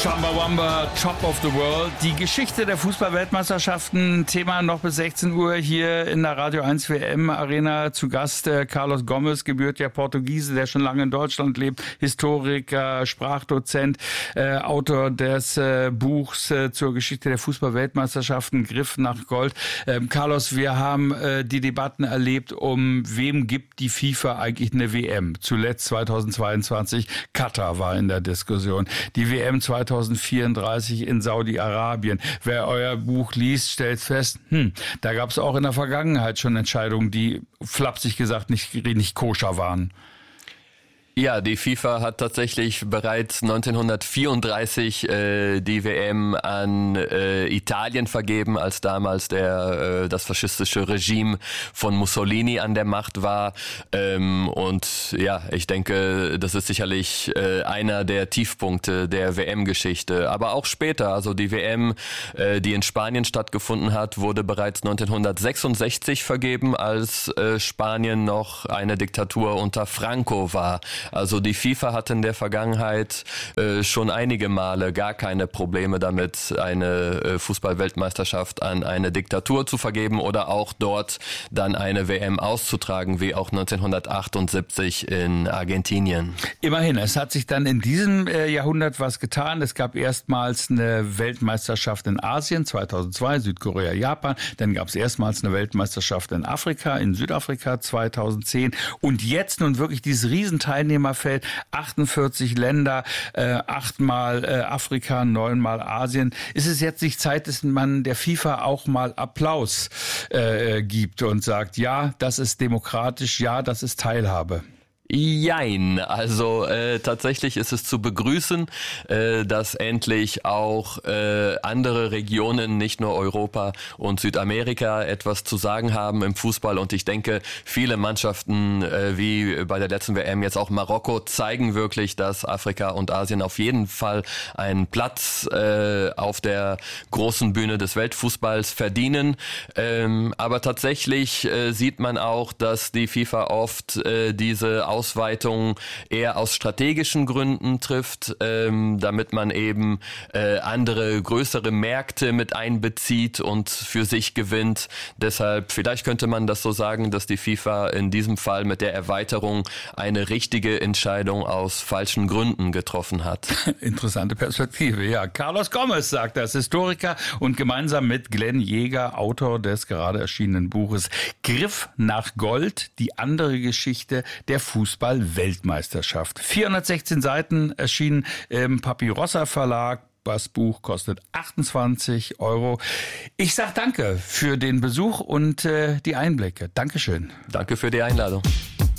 Chumbawamba, Top of the World. Die Geschichte der Fußball-Weltmeisterschaften, Thema noch bis 16 Uhr hier in der Radio 1 WM Arena. Zu Gast Carlos Gomes, gebürtiger Portugiese, der schon lange in Deutschland lebt, Historiker, Sprachdozent, Autor des Buchs zur Geschichte der Fußball-Weltmeisterschaften, Griff nach Gold. Carlos, wir haben die Debatten erlebt, um wem gibt die FIFA eigentlich eine WM? Zuletzt 2022, Katar war in der Diskussion. Die WM 2034 in Saudi-Arabien. Wer euer Buch liest, stellt fest, da gab es auch in der Vergangenheit schon Entscheidungen, die flapsig gesagt nicht koscher waren. Ja, die FIFA hat tatsächlich bereits 1934 die WM an Italien vergeben, als damals das faschistische Regime von Mussolini an der Macht war. Und ja, ich denke, das ist sicherlich einer der Tiefpunkte der WM-Geschichte. Aber auch später, also die WM, die in Spanien stattgefunden hat, wurde bereits 1966 vergeben, als Spanien noch eine Diktatur unter Franco war. Also die FIFA hat in der Vergangenheit schon einige Male gar keine Probleme damit, eine Fußball-Weltmeisterschaft an eine Diktatur zu vergeben oder auch dort dann eine WM auszutragen, wie auch 1978 in Argentinien. Immerhin, es hat sich dann in diesem Jahrhundert was getan. Es gab erstmals eine Weltmeisterschaft in Asien, 2002, Südkorea, Japan. Dann gab es erstmals eine Weltmeisterschaft in Afrika, in Südafrika 2010. Und jetzt nun wirklich dieses Riesenteilnehmerfeld, 48 Länder, 8-mal Afrika, 9-mal Asien. Ist es jetzt nicht Zeit, dass man der FIFA auch mal Applaus gibt und sagt, ja, das ist demokratisch, ja, das ist Teilhabe? Jein, also tatsächlich ist es zu begrüßen, dass endlich auch andere Regionen, nicht nur Europa und Südamerika, etwas zu sagen haben im Fußball. Und ich denke, viele Mannschaften, wie bei der letzten WM jetzt auch Marokko, zeigen wirklich, dass Afrika und Asien auf jeden Fall einen Platz auf der großen Bühne des Weltfußballs verdienen. Aber tatsächlich sieht man auch, dass die FIFA oft diese Ausweitung eher aus strategischen Gründen trifft, damit man eben andere, größere Märkte mit einbezieht und für sich gewinnt. Deshalb, vielleicht könnte man das so sagen, dass die FIFA in diesem Fall mit der Erweiterung eine richtige Entscheidung aus falschen Gründen getroffen hat. Interessante Perspektive, ja. Carlos Gomes sagt das, Historiker und gemeinsam mit Glenn Jäger, Autor des gerade erschienenen Buches Griff nach Gold, die andere Geschichte der Fußball-Weltmeisterschaft. 416 Seiten erschienen im Papirossa Verlag. Das Buch kostet 28 €. Ich sag danke für den Besuch und die Einblicke. Dankeschön. Danke für die Einladung.